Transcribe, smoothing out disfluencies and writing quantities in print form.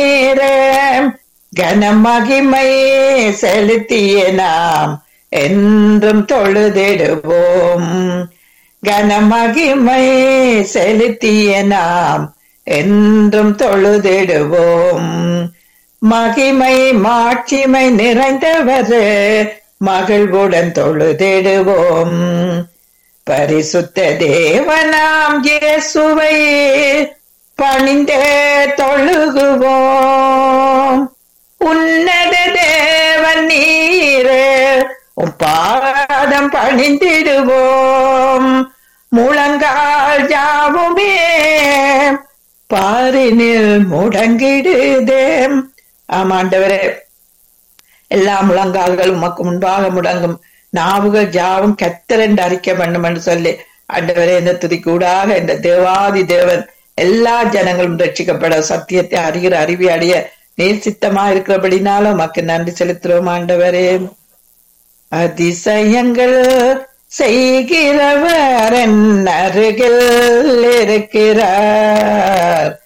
கனமகிமை செலுத்திய நாம் என்றும் தொழுதிடுவோம். கனமகிமை செலுத்திய நாம் என்றும் தொழுதிடுவோம். மகிமை மாட்சிமை நிறைந்தவர் மகிழ்வுடன் தொழுதிடுவோம். பரிசுத்த தேவனாம் இயேசுவை பணிந்தே தொழுகுவோம். உன்னத தேவன் நீரே, உம் பாதம் பணிந்திடுவோம். முழங்கால் யாவுமே பாரினில் முடங்கிடுதே. ஆமாண்டவரே, எல்லா முழங்கால்களும் உமக்கு முன்பாக முடங்கும், நாவுகள் யாவும் கர்த்தர் என்று அறிக்கை பண்ணும் என்று சொல்லி ஆண்டவரே, இந்த துதிக்கூடாக இந்த தேவாதி தேவன் எல்லா ஜனங்களும் ரட்சிக்கப்பட சத்தியத்தை அறிகிற அறிவி அடைய நீர் சித்தமா இருக்கிறபடினாலும் உமக்கு நன்றி செலுத்துறோம் ஆண்டவரே. அதிசயங்கள் செய்கிறவர் என் அருகில் இருக்கிறார்.